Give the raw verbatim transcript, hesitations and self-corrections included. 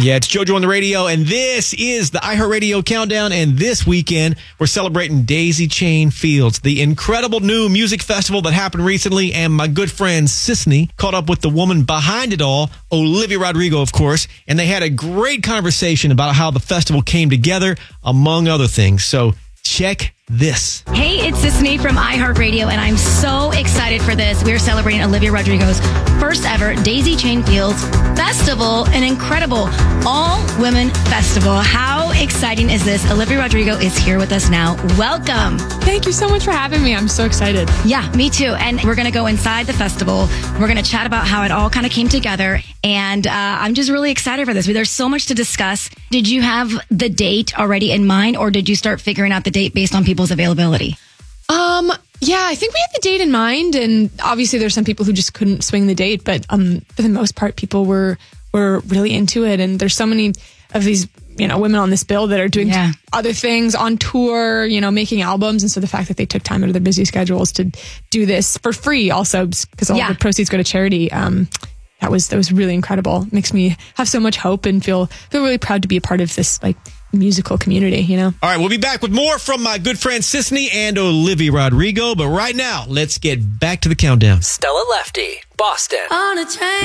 Yeah, it's JoJo on the radio, and this is the iHeartRadio Countdown, and this weekend, we're celebrating Daisy Chain Fields, the incredible new music festival that happened recently, and my good friend Sisney caught up with the woman behind it all, Olivia Rodrigo, of course, and they had a great conversation about how the festival came together, among other things. So check this. Hey, it's Sisney from iHeartRadio, and I'm so excited for this. We're celebrating Olivia Rodrigo's first ever Daisy Chain Fields Festival, an incredible all-women festival. How exciting is this? Olivia Rodrigo is here with us now. Welcome. Thank you so much for having me. I'm so excited. Yeah, me too. And we're going to go inside the festival. We're going to chat about how it all kind of came together. And uh, I'm just really excited for this. There's so much to discuss. Did you have the date already in mind, or did you start figuring out the date based on people's availability? Um, yeah, I think we had the date in mind, and obviously there's some people who just couldn't swing the date, but um, for the most part, people were were really into it. And there's so many of these, you know, women on this bill that are doing Yeah. other things on tour, you know, making albums. And so the fact that they took time out of their busy schedules to do this for free, also because all Yeah. the proceeds go to charity. Um, that was that was really incredible. Makes me have so much hope and feel feel really proud to be a part of this like musical community, you know. All right, we'll be back with more from my good friend Sisney and Olivia Rodrigo, but right now, let's get back to the countdown. Stella Lefty, Boston. On a train.